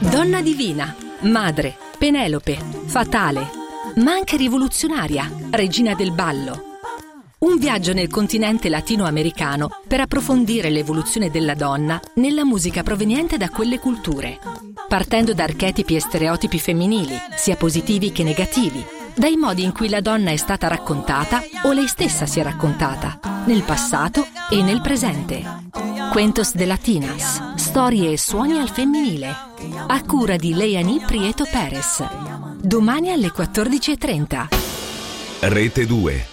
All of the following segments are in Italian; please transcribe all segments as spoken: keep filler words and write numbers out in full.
Donna divina, madre, Penelope, fatale, ma anche rivoluzionaria, regina del ballo. Un viaggio nel continente latinoamericano per approfondire l'evoluzione della donna nella musica proveniente da quelle culture, partendo da archetipi e stereotipi femminili, sia positivi che negativi, dai modi in cui la donna è stata raccontata o lei stessa si è raccontata, nel passato e nel presente. Cuentos de Latinas, storie e suoni al femminile, a cura di Leani Prieto Perez. Domani alle quattordici e trenta. Rete due.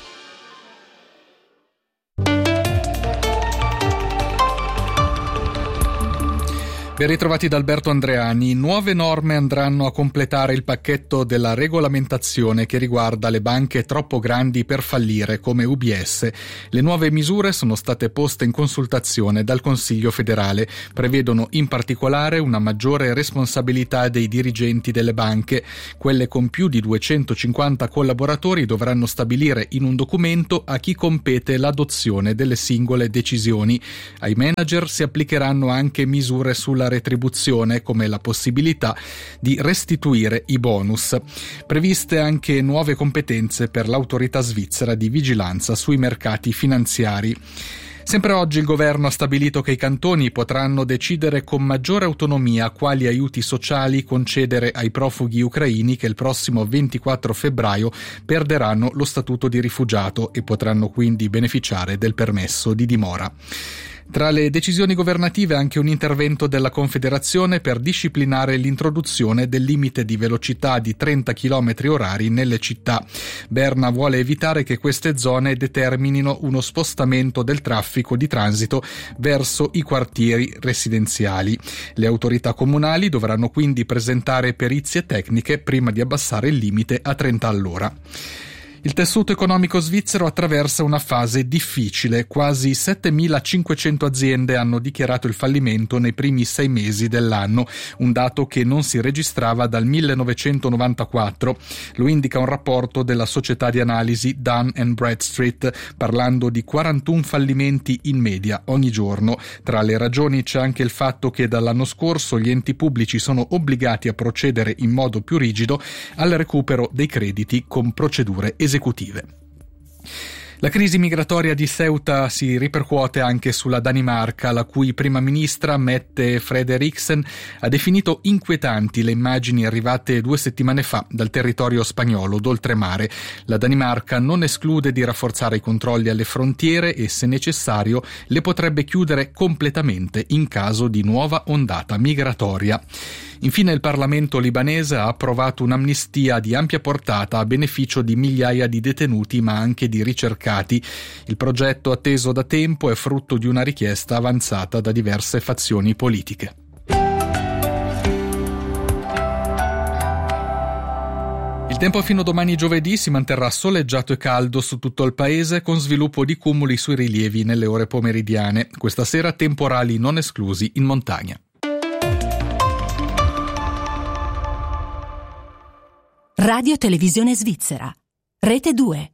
Ben ritrovati da Alberto Andreani. Nuove norme andranno a completare il pacchetto della regolamentazione che riguarda le banche troppo grandi per fallire, come U B S. Le nuove misure sono state poste in consultazione dal Consiglio federale. Prevedono in particolare una maggiore responsabilità dei dirigenti delle banche. Quelle con più di duecentocinquanta collaboratori dovranno stabilire in un documento a chi compete l'adozione delle singole decisioni. Ai manager si applicheranno anche misure sulla retribuzione, come la possibilità di restituire i bonus. Previste anche nuove competenze per l'autorità svizzera di vigilanza sui mercati finanziari. Sempre oggi il governo ha stabilito che i cantoni potranno decidere con maggiore autonomia quali aiuti sociali concedere ai profughi ucraini che il prossimo ventiquattro febbraio perderanno lo statuto di rifugiato e potranno quindi beneficiare del permesso di dimora. Tra le decisioni governative anche un intervento della Confederazione per disciplinare l'introduzione del limite di velocità di trenta chilometri orari nelle città. Berna vuole evitare che queste zone determinino uno spostamento del traffico di transito verso i quartieri residenziali. Le autorità comunali dovranno quindi presentare perizie tecniche prima di abbassare il limite a trenta all'ora. Il tessuto economico svizzero attraversa una fase difficile. Quasi settemilacinquecento aziende hanno dichiarato il fallimento nei primi sei mesi dell'anno, un dato che non si registrava dal millenovecentonovantaquattro. Lo indica un rapporto della società di analisi Dun and Bradstreet, parlando di quarantuno fallimenti in media ogni giorno. Tra le ragioni c'è anche il fatto che dall'anno scorso gli enti pubblici sono obbligati a procedere in modo più rigido al recupero dei crediti con procedure esecutive. esecutive. La crisi migratoria di Ceuta si ripercuote anche sulla Danimarca, la cui prima ministra Mette Frederiksen ha definito inquietanti le immagini arrivate due settimane fa dal territorio spagnolo d'oltremare. La Danimarca non esclude di rafforzare i controlli alle frontiere e, se necessario, le potrebbe chiudere completamente in caso di nuova ondata migratoria. Infine il Parlamento libanese ha approvato un'amnistia di ampia portata a beneficio di migliaia di detenuti ma anche di ricercati. Il progetto, atteso da tempo, è frutto di una richiesta avanzata da diverse fazioni politiche. Il tempo fino a domani giovedì si manterrà soleggiato e caldo su tutto il paese, con sviluppo di cumuli sui rilievi nelle ore pomeridiane. Questa sera temporali non esclusi in montagna. Radio Televisione Svizzera. Rete due.